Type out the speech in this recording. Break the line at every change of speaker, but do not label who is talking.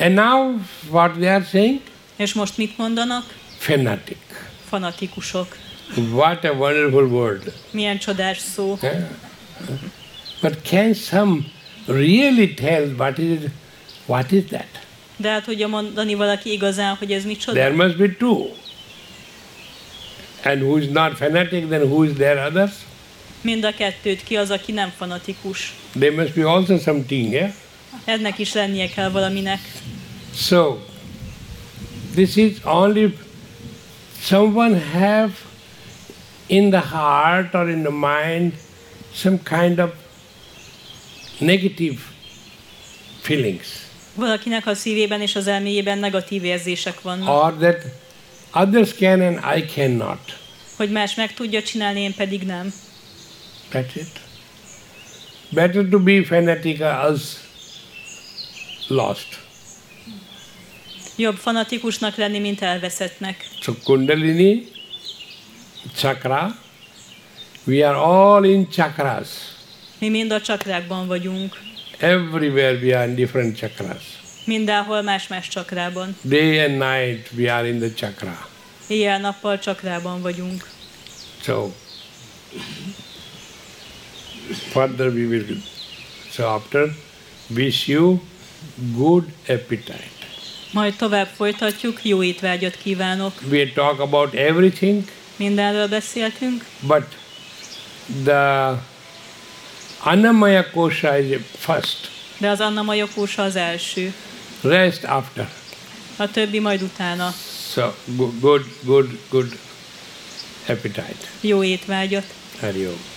And now what they are saying?
És most mit mondanak?
Fanatic.
Fanatikusok.
What a wonderful word.
Milyen csodás szó.
But can some really tell what is that?
De hát tudja mondani valaki igazán, hogy ez micsoda?
There must be two. And who is not fanatic, then who is there others?
Mind a kettőt, ki az, aki nem fanatikus.
There must be also something, yeah?
Ennek is lennie kell valaminek.
So, this is only someone have in the heart or in the mind some kind of negative feelings.
Valakinek a szívében és az elméjében negatív érzések vannak.
Or that others can and I cannot.
Hogy más meg tudja csinálni, én pedig nem.
That's it. Better to be fanatic as lost.
Jobb fanatikusnak lenni, mint elveszettnek.
So Kundalini, chakra, we are all in chakras.
Mi mind a csakrákban vagyunk.
Everywhere we are in different chakras.
Mindenhol más-más csakrában.
Day and night we are in the chakra.
Éjjel-nappal csakrában vagyunk.
So, further we will do. So after, wish you good appetite.
Majd tovább folytatjuk, jó étvágyat kívánok.
We talk about everything,
Mindenről beszéltünk,
but the Annamaya kosha is first,
de az Annamaya kósa az első.
rest after.
A többi majd utána.
So good appetite.
Jó étvágyat.
Hari Om.